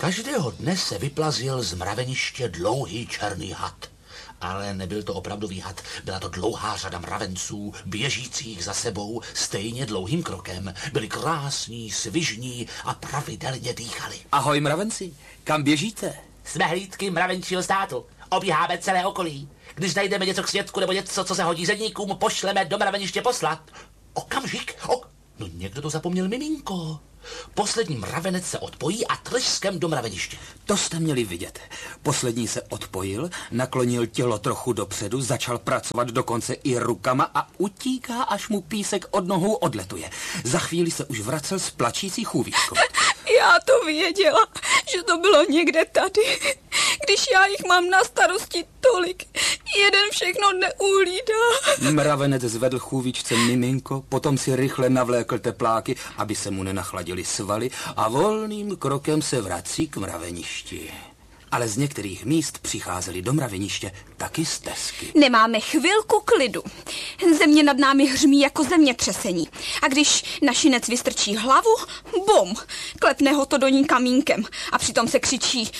Každého dne se vyplazil z mraveniště dlouhý černý had. Ale nebyl to opravdový had, byla to dlouhá řada mravenců, běžících za sebou stejně dlouhým krokem. Byli krásní, svižní a pravidelně dýchali. Ahoj mravenci, kam běžíte? Jsme hlídky mravenčího státu. Obíháme celé okolí. Když najdeme něco k světku nebo něco, co se hodí zedníkům, pošleme do mraveniště poslat. Okamžik, no někdo to zapomněl miminko. Poslední mravenec se odpojí a trskem do mraveniště. To jste měli vidět. Poslední se odpojil, naklonil tělo trochu dopředu, začal pracovat dokonce i rukama a utíká, až mu písek od nohou odletuje. Za chvíli se už vracel s plačící chůvičkou. Já to věděla, že to bylo někde tady. Když já jich mám na starosti tolik, jeden všechno neuhlídá. Mravenec zvedl chůvičce miminko, potom si rychle navlékl tepláky, aby se mu nenachladily svaly a volným krokem se vrací k mraveništi. Ale z některých míst přicházely do mraveniště taky stezky. Nemáme chvilku klidu. Země nad námi hřmí jako zemětřesení. A když našinec vystrčí hlavu, bum, klepne ho to do ní kamínkem. A přitom se křičí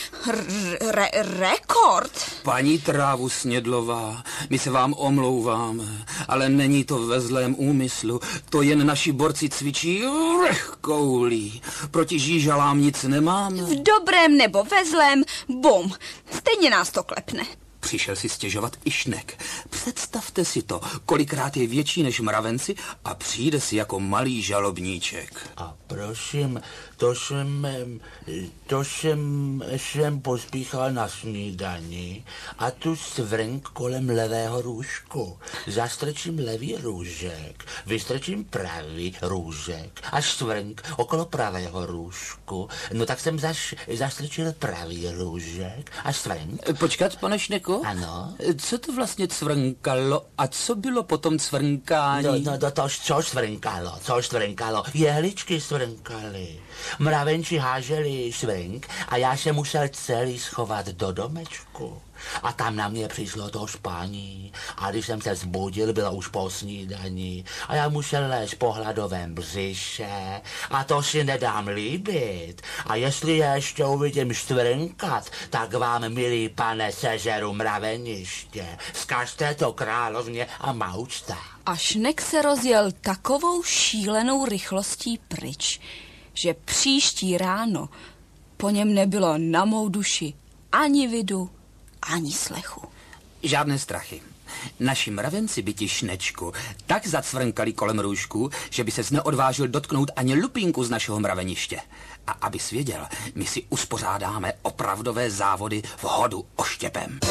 rekord. Paní Trávu Snědlová, my se vám omlouváme, ale není to ve zlém úmyslu. To jen naši borci cvičí koulí. Proti žížalám nic nemáme. V dobrém nebo ve zlém, bum, stejně nás to klepne. Přišel si stěžovat i Šnek. Představte si to, kolikrát je větší než mravenci a přijde si jako malý žalobníček. A prosím, to jsem pospíchal na snídani a tu svrnk kolem levého růžku. Zastrčím levý růžek, vystrčím pravý růžek a svrnk okolo pravého růžku. No tak jsem zastrčil pravý růžek a svrnk. Počkat, pane Šneku? Ano. Co to vlastně cvrnkalo a co bylo potom cvrnkání? Co cvrnkalo? Jehličky cvrnkaly. Mravenči háželi svrnk a já se musel celý schovat do domečku. A tam na mě přišlo to spání. A když jsem se vzbudil, bylo už po snídani. A já musel lézt po hladovém břiše. A to si nedám líbit. A jestli je ještě uvidím štvrnkat, tak vám, milý pane, sežeru mraveniště. Vzkažte to královně a maučta. A Šnek se rozjel takovou šílenou rychlostí pryč, že příští ráno po něm nebylo na mou duši ani vidu, ani slechu. Žádné strachy. Naši mravenci by ti, Šnečku, tak zacvrnkali kolem růžku, že by ses neodvážil dotknout ani lupínku z našeho mraveniště. A abys věděl, my si uspořádáme opravdové závody v hodu oštěpem.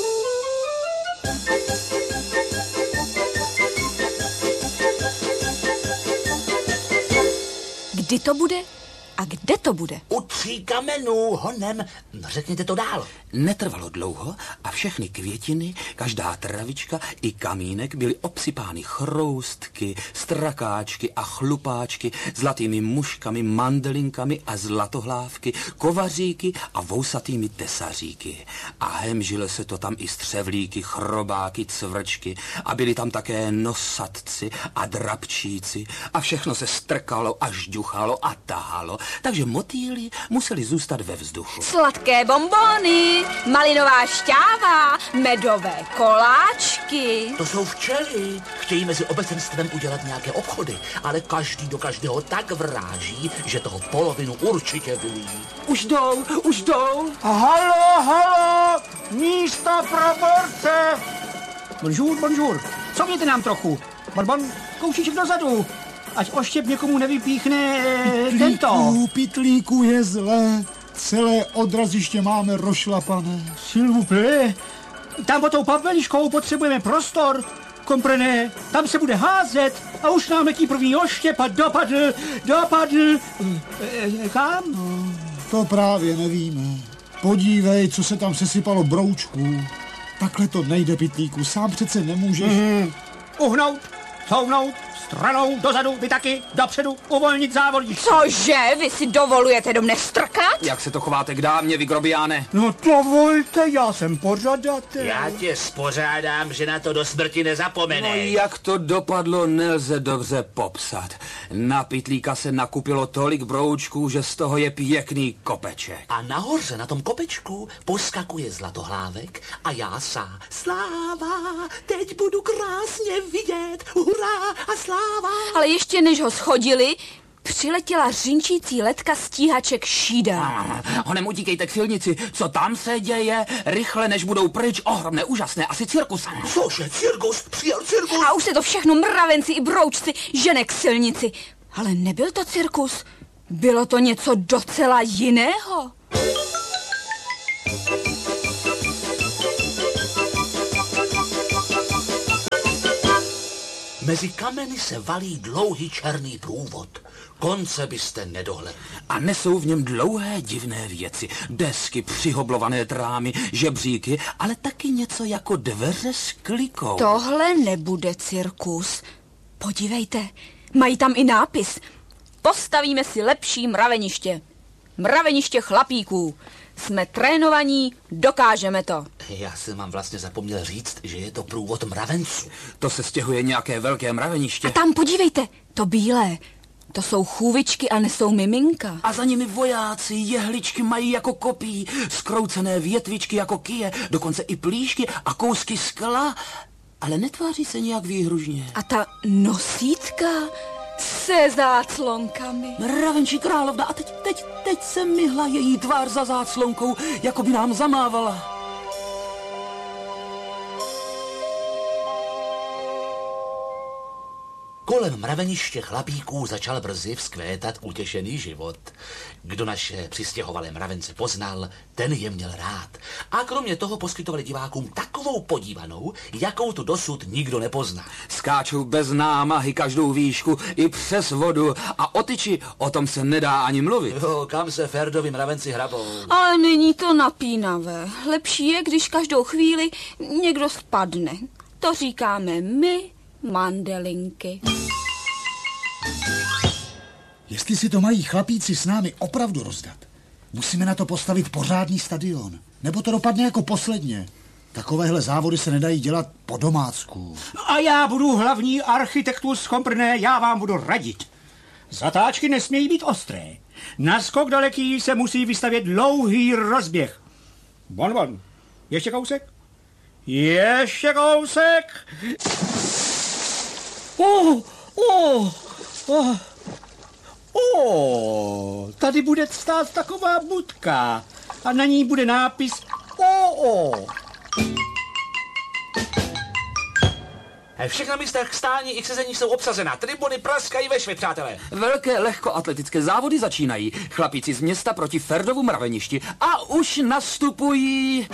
Kdy to bude a kde to bude? U 3 kamenů honem. Řekněte to dál. Netrvalo dlouho a všechny květiny, každá travička i kamínek byly obsypány chroustky, strakáčky a chlupáčky, zlatými muškami, mandelinkami a zlatohlávky, kovaříky a vousatými tesaříky. A hemžilo se to tam i střevlíky, chrobáky, cvrčky a byli tam také nosatci a drabčíci a všechno se strkalo a žduchalo a tahalo, takže motýli museli zůstat ve vzduchu. Sladké bonbony, malinová šťáva, medové koláčky. To jsou včely. Chtějí mezi obecenstvem udělat nějaké obchody, ale každý do každého tak vráží, že toho polovinu určitě vyjí. Už jdou. A halo, místa pro borce. Bonjour, co mějte nám trochu? Bonbon, kousíček dozadu, ať oštěp někomu nevypíchne tento. Pitlíku je zlé, celé odraziště máme rošlapané. S'il vous plaît, tam pod tou papeliškou potřebujeme prostor, komprené, tam se bude házet a už nám letí první oštěp a dopadl, kam? To právě nevíme. Podívej, co se tam sesypalo broučků. Takhle to nejde, Pitlíku, sám přece nemůžeš. Uhnout, Stranou, dozadu, vy taky, dopředu, uvolnit závodíš. Cože, vy si dovolujete do mne strkat? Jak se to chováte k dámě, vy grobiáne? No dovolte, já jsem pořadatel. Já tě spořádám, že na to do smrti No nezapomeneš. jak to dopadlo, nelze dobře popsat. Na pytlíka se nakupilo tolik broučků, že z toho je pěkný kopeček. A nahoře na tom kopečku poskakuje zlatohlávek a jásá. Sláva, teď budu krásně vidět, hurá a sláva. Ale ještě než ho schodili, přiletěla řinčící letka stíhaček Šída. Honem utíkejte k silnici, co tam se děje? Rychle, než budou pryč, ohromné, úžasné, asi cirkus. Cože, cirkus, přijel cirkus. A už se to všechno mravenci i broučci žene k silnici. Ale nebyl to cirkus, bylo to něco docela jiného. Mezi kameny se valí dlouhý černý průvod. Konce byste nedohledli. A nesou v něm dlouhé divné věci. Desky, přihoblované trámy, žebříky, ale taky něco jako dveře s klikou. Tohle nebude cirkus. Podívejte, mají tam i nápis. Postavíme si lepší mraveniště. Mraveniště chlapíků. Jsme trénovaní, dokážeme to. Já jsem vám vlastně zapomněl říct, že je to průvod mravenců. To se stěhuje nějaké velké mraveniště. A tam podívejte, to bílé. To jsou chůvičky a nesou miminka. A za nimi vojáci, jehličky mají jako kopí, skroucené větvičky jako kije, dokonce i plíšky a kousky skla, ale netváří se nějak výhružně. A ta nosítka se záclonkami. Mravenčí královna a teď se myhla její tvář za záclonkou, jako by nám zamávala. Kolem mraveniště chlapíků začal brzy vzkvétat utěšený život. Kdo naše přistěhovalé mravence poznal, ten je měl rád. A kromě toho poskytovali divákům takovou podívanou, jakou tu dosud nikdo nepozná. Skáčou bez námahy každou výšku i přes vodu a o tyči o tom se nedá ani mluvit. Jo, kam se Ferdovi mravenci hrabou? Ale není to napínavé. Lepší je, když každou chvíli někdo spadne. To říkáme my, mandelinky. Jestli si to mají chlapíci s námi opravdu rozdat, musíme na to postavit pořádný stadion. Nebo to dopadne jako posledně. Takovéhle závody se nedají dělat po domácku. A já budu hlavní architektus Chomprné, já vám budu radit. Zatáčky nesmějí být ostré. Na skok daleký se musí vystavět dlouhý rozběh. Bon. Ještě kousek? Ještě kousek. Tady bude stát taková budka a na ní bude nápis OO. Všechna místa k stání i k sezení jsou obsazená. Tribuny praskají ve švy, přátelé. Velké lehkoatletické závody začínají. Chlapíci z města proti Ferdovu mraveništi a už nastupují.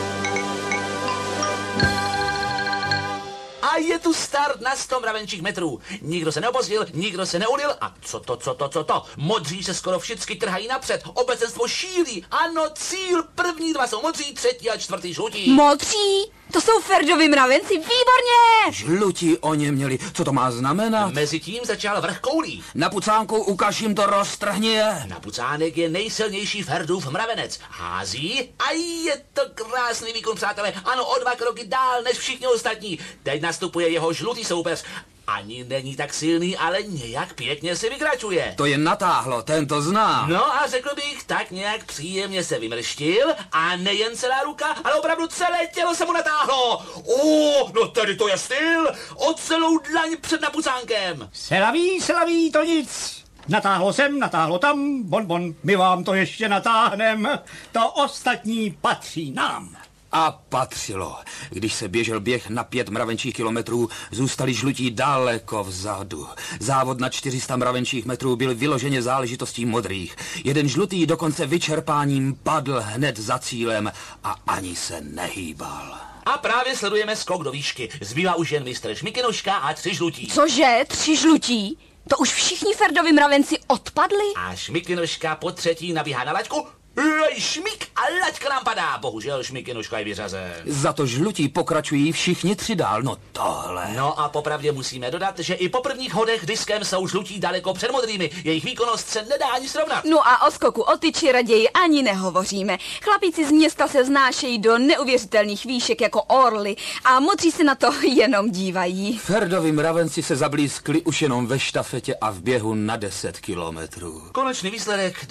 A je tu start na 100 mravenčích metrů. Nikdo se neopozdil, nikdo se neunil. A co to? Modří se skoro všichni trhají napřed. Obecenstvo šílí. Ano, cíl. První dva jsou modří, třetí a čtvrtý žlutí. Modří? To jsou Ferdovi mravenci, výborně! Žlutí o ně měli. Co to má znamenat? Mezitím začal vrch koulí. Na pucánku ukaž jim to, roztrhni je. Na pucánek je nejsilnější Ferdův mravenec. Hází a je to krásný výkon, přátelé. Ano, o 2 kroky dál než všichni ostatní. Teď nastupuje jeho žlutý soupeř. Ani není tak silný, ale nějak pěkně se vykračuje. To je natáhlo, ten to zná. No a řekl bych, tak nějak příjemně se vymrštil a nejen celá ruka, ale opravdu celé tělo se mu natáhlo. No tady to je styl. O celou dlaň před napucánkem. Selaví, to nic. Natáhlo sem, natáhlo tam, bon, my vám to ještě natáhnem. To ostatní patří nám. A patřilo. Když se běžel běh na 5 mravenčích kilometrů, zůstali žlutí daleko vzadu. Závod na 400 mravenčích metrů byl vyloženě záležitostí modrých. Jeden žlutý dokonce vyčerpáním padl hned za cílem a ani se nehýbal. A právě sledujeme skok do výšky. Zbývá už jen mistr Šmikinoška a 3 žlutí. Cože, 3 žlutí? To už všichni Ferdovi mravenci odpadli? A Šmikinoška po třetí nabíhá na laťku. Šmík a laťka nám padá. Bohužel šmík je nožka je vyřazen. Za to žlutí pokračují všichni tři dál. No tohle. No a popravdě musíme dodat, že i po prvních hodech diskem jsou žlutí daleko před modrými. Jejich výkonnost se nedá ani srovnat. No a o skoku o tyči raději ani nehovoříme. Chlapíci z města se vznášejí do neuvěřitelných výšek jako orly a modří se na to jenom dívají. Ferdovi mravenci se zablízkli už jenom ve štafetě a v běhu na 10 kilometrů. Konečný výsledek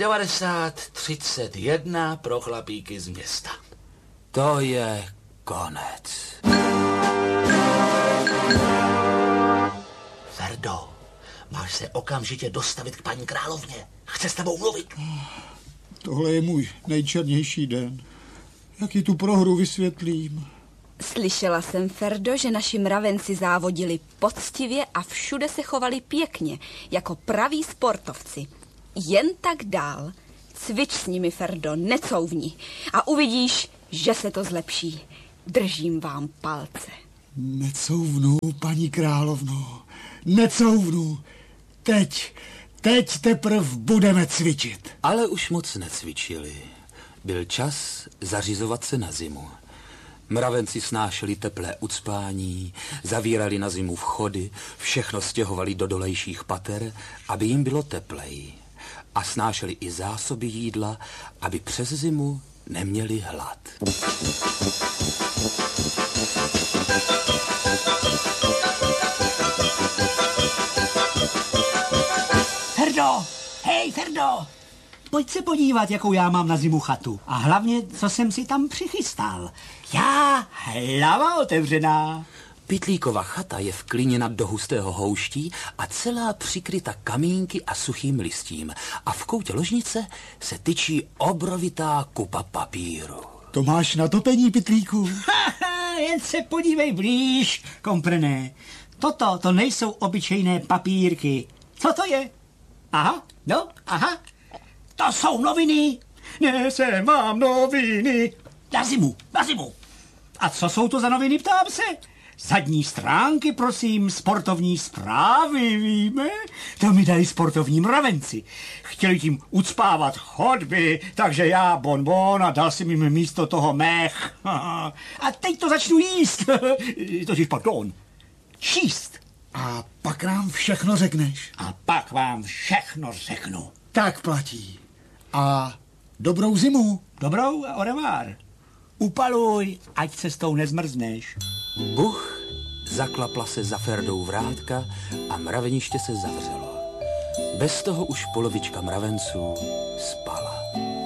90-31 pro chlapíky z města. To je konec. Ferdo, máš se okamžitě dostavit k paní královně. Chce s tebou mluvit. Tohle je můj nejčernější den. Jak ji tu prohru vysvětlím? Slyšela jsem, Ferdo, že naši mravenci závodili poctivě a všude se chovali pěkně, jako praví sportovci. Jen tak dál. Cvič s nimi, Ferdo, necouvni. A uvidíš, že se to zlepší. Držím vám palce. Necouvnu, paní královno. Necouvnu. Teď teprv budeme cvičit. Ale už moc necvičili. Byl čas zařizovat se na zimu. Mravenci snášeli teplé ucpání, zavírali na zimu vchody, všechno stěhovali do dolejších pater, aby jim bylo tepleji. A snášeli i zásoby jídla, aby přes zimu neměli hlad. Ferdo! Hej, Ferdo! Pojď se podívat, jakou já mám na zimu chatu. A hlavně, co jsem si tam přichystal. Já, hlava otevřená. Pytlíkova chata je vklíněna do hustého houští a celá přikryta kamínky a suchým listím. A v koutě ložnice se tyčí obrovitá kupa papíru. To máš na topení, Pytlíku? Jen se podívej blíž, komprené. To nejsou obyčejné papírky. Co to je? Aha. To jsou noviny. Nesem vám noviny. Na zimu. A co jsou to za noviny, ptám se? Zadní stránky, prosím, sportovní zprávy, víme? To mi dali sportovní mravenci. Chtěli tím ucpávat chodby, takže já bonbon a dal jsem jim místo toho mech. A teď to začnu jíst. Totiž, pardon, číst. A pak nám všechno řekneš. A pak vám všechno řeknu. Tak platí. A dobrou zimu. Dobrou a au revoir. Upaluj, ať se s tou nezmrzneš. Buch, zaklapla se za Ferdou vrátka a mraveniště se zavřelo. Bez toho už polovička mravenců spala.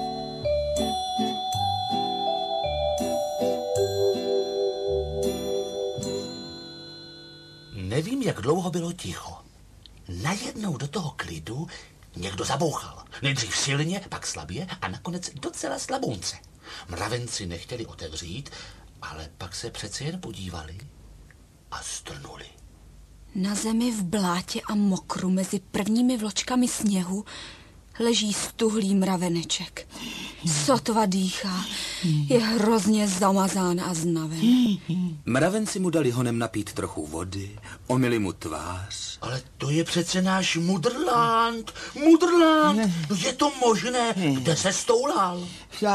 Nevím, jak dlouho bylo ticho. Najednou do toho klidu někdo zabouchal. Nejdřív silně, pak slabě a nakonec docela slabunce. Mravenci nechtěli otevřít, ale pak se přece jen podívali a strnuli. Na zemi v blátě a mokru mezi prvními vločkami sněhu leží stuhlý mraveneček. Sotva dýchá, je hrozně zamazán a znaven. Mravenci mu dali honem napít trochu vody, omyli mu tvář. Ale to je přece náš Mudrland. No je to možné? Kde se stoulal?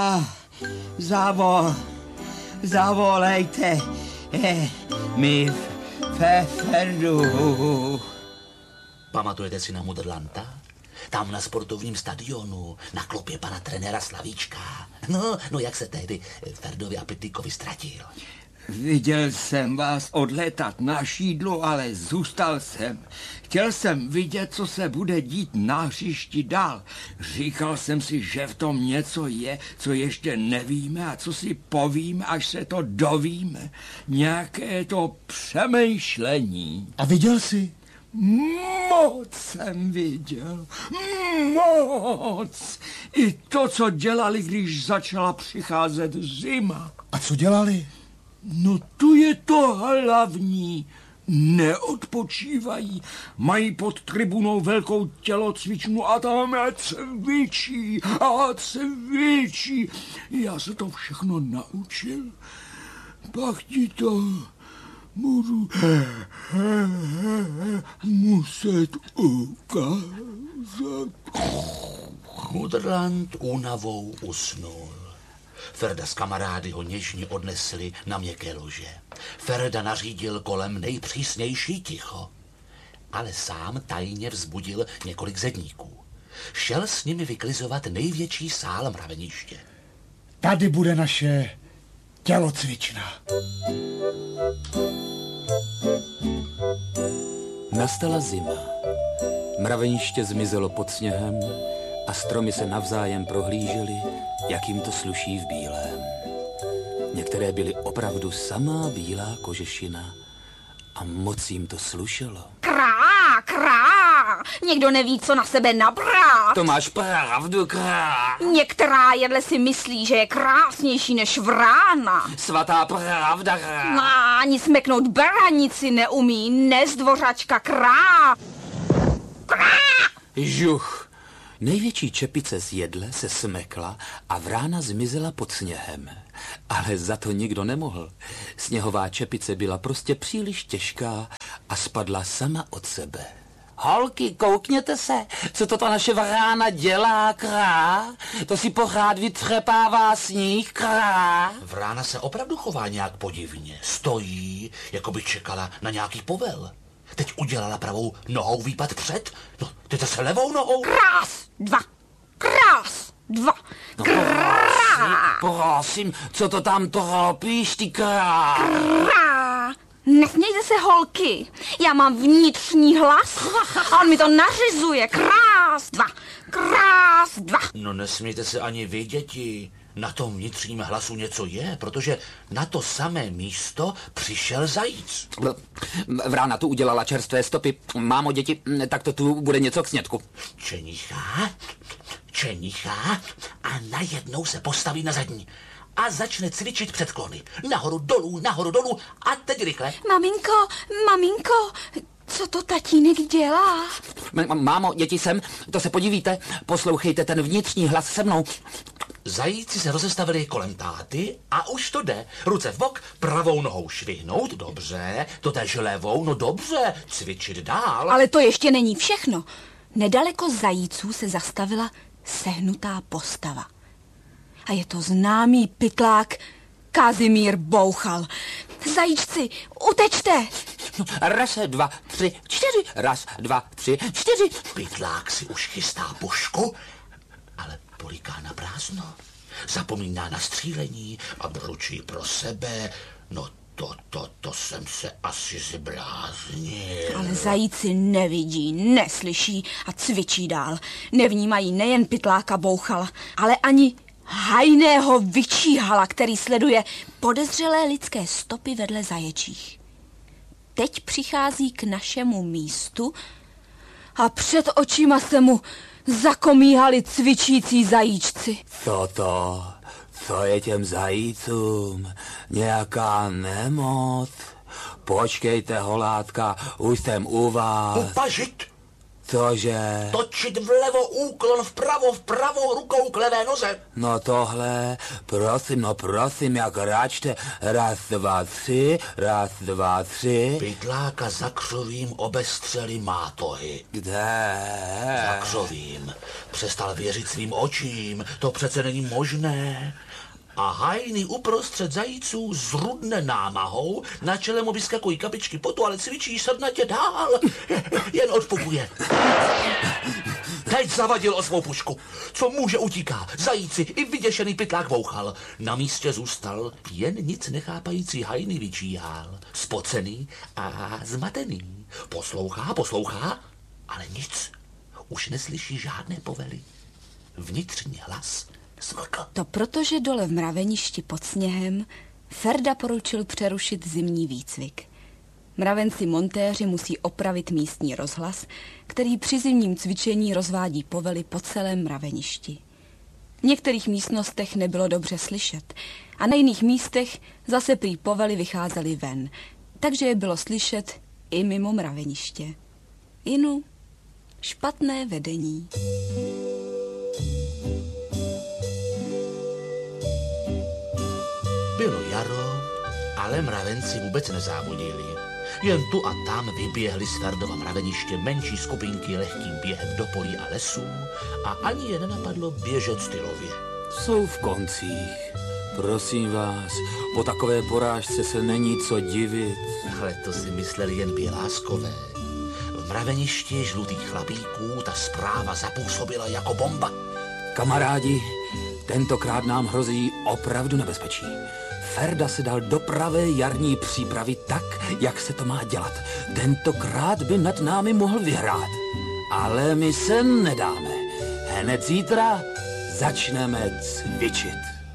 Zavolejte mi Ferdu. Pamatujete si na Mudrlanda? Tam na sportovním stadionu, na klopě pana trenéra Slavíčka. No jak se tehdy Ferdovi a Pytlíkovi ztratil? Viděl jsem vás odlétat na šídlu, ale zůstal jsem. Chtěl jsem vidět, co se bude dít na hřišti dál. Říkal jsem si, že v tom něco je, co ještě nevíme a co si povíme, až se to dovíme. Nějaké to přemýšlení. A viděl jsi? Moc jsem viděl. Moc. I to, co dělali, když začala přicházet zima. A co dělali? No tu je to hlavní. Neodpočívají. Mají pod tribunou velkou tělocvičnu a tam cvičí. Já se to všechno naučil. Pak ti to budu muset ukázat. Chudrland únavou usnul. Ferda s kamarády ho něžně odnesli na měkké lože. Ferda nařídil kolem nejpřísnější ticho, ale sám tajně vzbudil několik zedníků. Šel s nimi vyklizovat největší sál mraveniště. Tady bude naše tělocvična. Nastala zima. Mraveniště zmizelo pod sněhem a stromy se navzájem prohlížely, jak jim to sluší v bílém. Některé byly opravdu samá bílá kožešina a moc jim to slušelo. Krá, krá, někdo neví, co na sebe nabrat. To máš pravdu, krá. Některá jedle si myslí, že je krásnější než vrána. Svatá pravda, krá. No, ani smeknout beranici neumí, nezdvořačka krá. Krá! Žuch. Největší čepice z jedle se smekla a vrána zmizela pod sněhem. Ale za to nikdo nemohl. Sněhová čepice byla prostě příliš těžká a spadla sama od sebe. Holky, koukněte se, co to ta naše vrána dělá, krá. To si pořád vytřepává sníh, krá. Vrána se opravdu chová nějak podivně. Stojí, jako by čekala na nějaký povel. Teď udělala pravou nohou výpad před. No, teď se levou nohou. Krás, dva, krás, dva, No, krá, prosím, co to tam tropíš, ty krá? krá. Nesmějte se, holky, já mám vnitřní hlas a on mi to nařizuje. Krás, dva, krás, dva. No nesmějte se ani vy, děti. Na tom vnitřním hlasu něco je, protože na to samé místo přišel zajíc. Vrána tu udělala čerstvé stopy. Mámo, děti, tak to tu bude něco k snědku. Čenichá a najednou se postaví na zadní a začne cvičit předklony. Nahoru, dolů a teď rychle. Maminko, co to tatínek dělá? Mámo, děti, sem, to se podívíte, poslouchejte ten vnitřní hlas se mnou. Zajíci se rozestavili kolem táty a už to jde. Ruce v bok, pravou nohou švihnout, dobře, totéž levou, no dobře, cvičit dál. Ale to ještě není všechno. Nedaleko zajíců se zastavila sehnutá postava. A je to známý pytlák Kazimír Bouchal. Zajíčci, utečte! Raz, dva, tři, čtyři. Raz, dva, tři, čtyři. Pytlák si už chystá pušku, ale poliká na prázdno. Zapomíná na střílení a bručí pro sebe. No to jsem se asi zbláznil. Ale zajíci nevidí, neslyší a cvičí dál. Nevnímají nejen pytláka Bouchala, ale ani hajného vyčíhala, který sleduje podezřelé lidské stopy vedle zaječích. Teď přichází k našemu místu a před očima se mu zakomíhali cvičící zajíčci. Co je těm zajícům? Nějaká nemoc? Počkejte, holátka, už jsem u vás. Upažit, Cože? točit vlevo, úklon vpravo, rukou k levé noze. No tohle, prosím, jak račte. Raz, dva, tři, raz, dva, tři. Pytláka za křovím obestřeli mátohy. Kde? Za křovím. Přestal věřit svým očím. To přece není možné. A hajný uprostřed zajíců zrudne námahou, na čele mu vyskakují kapičky potu, ale cvičí srdnatě dál. Jen odpukuje. Teď zavadil o svou pušku. Co může, utíká. Zajíci i vyděšený pytlák Bouchal. Na místě zůstal jen nic nechápající hajný vyčíhal. Spocený a zmatený. Poslouchá, ale nic. Už neslyší žádné povely. Vnitřní hlas smlkl. To protože dole v mraveništi pod sněhem Ferda poručil přerušit zimní výcvik. Mravenci montéři musí opravit místní rozhlas, který při zimním cvičení rozvádí povely po celém mraveništi. V některých místnostech nebylo dobře slyšet a na jiných místech zase prý povely vycházely ven, takže je bylo slyšet i mimo mraveniště. Inu, špatné vedení. Bylo jaro, ale mravenci vůbec nezávodili. Jen tu a tam vyběhly z Ferdova mraveniště menší skupinky lehkým během do polí a lesů a ani je nenapadlo běžet stylově. Jsou v koncích. Prosím vás, po takové porážce se není co divit. Ale to si mysleli jen běláskové. V mraveništi žlutých chlapíků ta zpráva zapůsobila jako bomba. Kamarádi, tentokrát nám hrozí opravdu nebezpečí. Ferda se dal do pravé jarní přípravy tak, jak se to má dělat. Tentokrát by nad námi mohl vyhrát. Ale my se nedáme. Hned zítra začneme cvičit.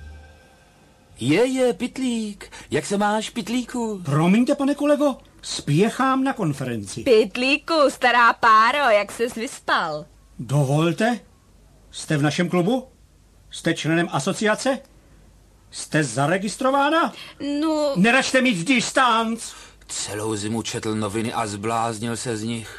Pitlík, jak se máš, Pitlíku? Promiňte, pane kolego, spěchám na konferenci. Pitlíku, stará páro, jak ses vyspal? Dovolte, jste v našem klubu? Jste členem asociace? Jste zaregistrována? No... Neračte mít vždy stánc. Celou zimu četl noviny a zbláznil se z nich.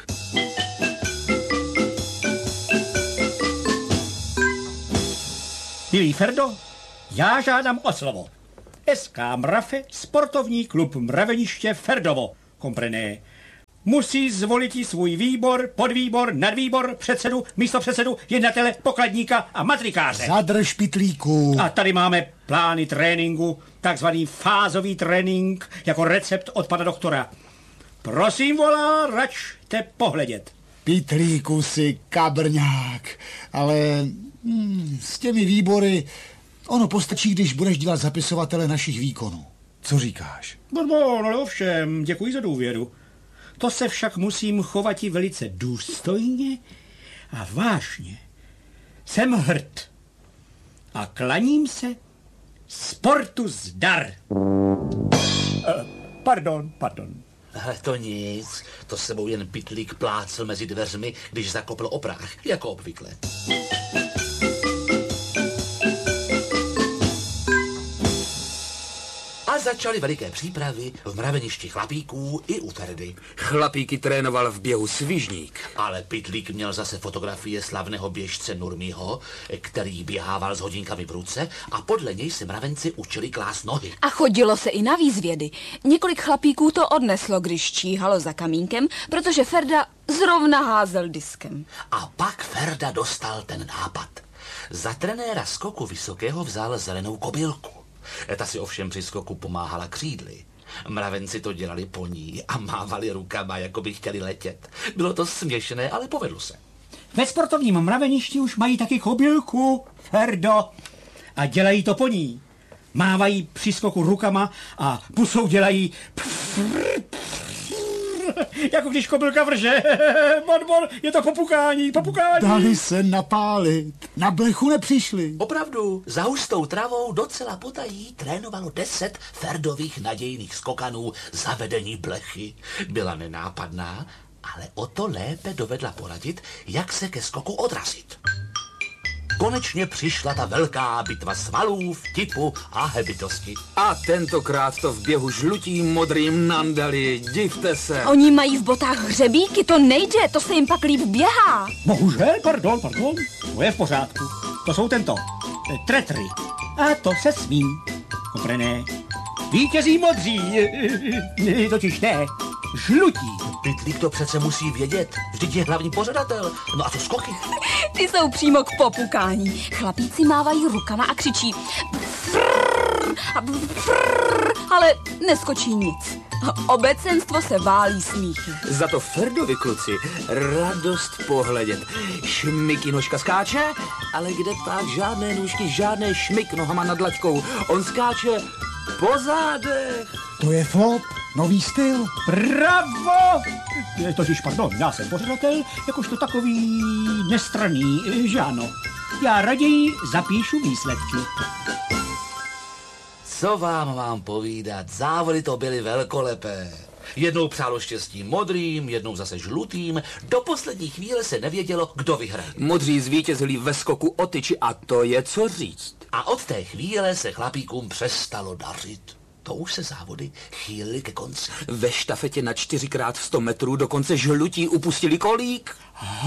Milý Ferdo, já žádám o slovo. SK Mrafe, sportovní klub Mraveniště Ferdovo, komprené. Musí zvolit svůj výbor, podvýbor, nadvýbor, předsedu, místopředsedu, jednatele, pokladníka a matrikáře. Zadrž, Pitlíku. A tady máme plány tréninku, takzvaný fázový trénink, jako recept od pana doktora. Prosím, volá, račte pohledět. Pitlíku si kabrňák, ale s těmi výbory ono postačí, když budeš dělat zapisovatele našich výkonů. Co říkáš? No ovšem, děkuji za důvěru. To se však musím chovat i velice důstojně a vážně. Jsem hrd a klaním se sportu zdar. Pardon. Ale to nic, to s sebou jen Pitlík plácl mezi dveřmi, když zakopl o práh, jako obvykle. A začaly veliké přípravy v mraveništi chlapíků i u Ferdy. Chlapíky trénoval v běhu svižník. Ale Pitlík měl zase fotografie slavného běžce Nurmího, který běhával s hodinkami v ruce a podle něj se mravenci učili klást nohy. A chodilo se i na výzvědy. Několik chlapíků to odneslo, když číhalo za kamínkem, protože Ferda zrovna házel diskem. A pak Ferda dostal ten nápad. Za trenéra skoku vysokého vzal zelenou kobylku. Ta si ovšem při skoku pomáhala křídly. Mravenci to dělali po ní a mávali rukama, jako by chtěli letět. Bylo to směšné, ale povedlo se. Ve sportovním mraveništi už mají taky kobylku, Ferdo, a dělají to po ní. Mávají při skoku rukama a pusou dělají jako když kobylka vrže. Bonbon, je to popukání. Dali se napálit. Na blechu nepřišli. Opravdu, za hustou travou docela potají trénovalo 10 Ferdových nadějných skokanů za vedení blechy. Byla nenápadná, ale o to lépe dovedla poradit, jak se ke skoku odrazit. Konečně přišla ta velká bitva svalů, vtipu a hebitosti. A tentokrát to v běhu žlutým modrým nandali, divte se. Oni mají v botách hřebíky, to nejde, to se jim pak líp běhá. Bohužel, pardon, to je v pořádku. To jsou tretry. A to se smí. Komprené. Vítězí modří, totiž ne, žlutí. Pitlík to přece musí vědět, vždyť je hlavní pořadatel. No a co skoky? Ty jsou přímo k popukání. Chlapíci mávají rukama a křičí ale neskočí nic. Obecenstvo se válí smíchy. Za to Ferdovi kluci radost pohledět. Šmiky nožka skáče, ale kde tak žádné nůžky, žádné šmik nohama nad laťkou. On skáče po zádech. To je flop, nový styl. Bravo! Totiž, pardon, já jsem pořadatel, jakožto takový nestranný, že ano. Já raději zapíšu výsledky. Co vám mám povídat, závody to byly velkolepé. Jednou přálo štěstí modrým, jednou zase žlutým. Do poslední chvíle se nevědělo, kdo vyhraje. Modří zvítězili ve skoku o tyči a to je co říct. A od té chvíle se chlapíkům přestalo dařit. To už se závody chýlily ke konci. Ve štafetě na 4x100 metrů dokonce žlutí upustili kolík.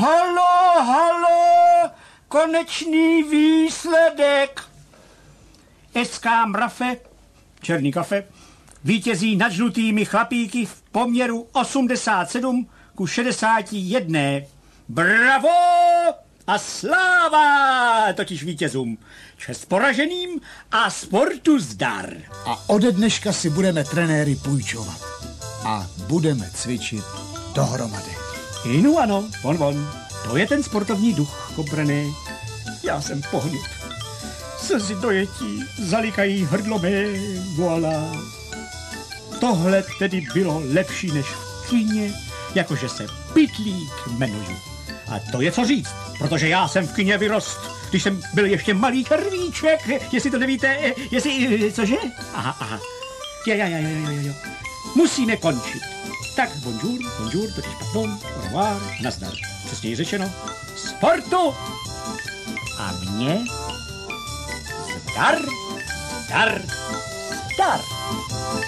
Halo, konečný výsledek. SK Mrafe, černý kafe, vítězí nad žlutými chlapíky v poměru 87-61. Bravo a sláva totiž vítězům, čest poraženým a sportu zdar. A ode dneška si budeme trenéry půjčovat. A budeme cvičit dohromady. Inu ano, von. To je ten sportovní duch, Kobrane. Já jsem pohnut. Slzy dojetí zalikají hrdlo mé, voilà. Tohle tedy bylo lepší než v kině, jakože se Pytlík jmenuju. A to je co říct, protože já jsem v kině vyrost, když jsem byl ještě malý krvíček, jestli to nevíte, cože? Aha. Jo. Musíme končit. Tak bonjour, totiž pardon, au revoir, nazdar. Přesněji řečeno, sportu a mě zdar.